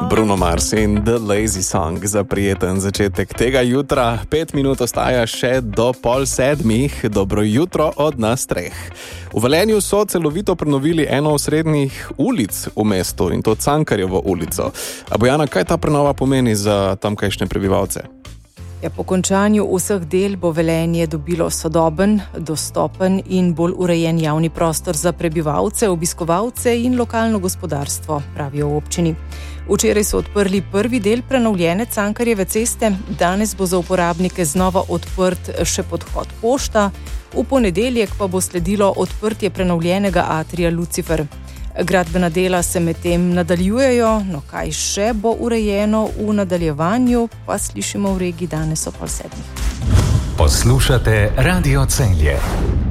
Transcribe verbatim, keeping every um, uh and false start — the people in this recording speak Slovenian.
Bruno Mars in The Lazy Song za prijeten začetek tega jutra. Pet minut ostaja še do pol sedmih. Dobro jutro od nas treh. V Velenju so celovito prenovili eno osrednjih ulic v mestu, in to Cankarjevo ulico. A Bojana, kaj ta prenova pomeni za tamkajšnje prebivalce? Ja, po končanju vseh del bo Velenje dobilo sodoben, dostopen in bolj urejen javni prostor za prebivalce, obiskovalce in lokalno gospodarstvo, pravijo v občini. Včeraj so odprli prvi del prenovljene Cankarjeve ceste, danes bo za uporabnike znova odprt še podhod Pošta, v ponedeljek pa bo sledilo odprtje prenovljenega atrija Lucifer. Gradbena dela se medtem nadaljujejo, no kaj še bo urejeno v nadaljevanju, pa slišimo v regiji danes o pol sedmih. Poslušate Radio Celje.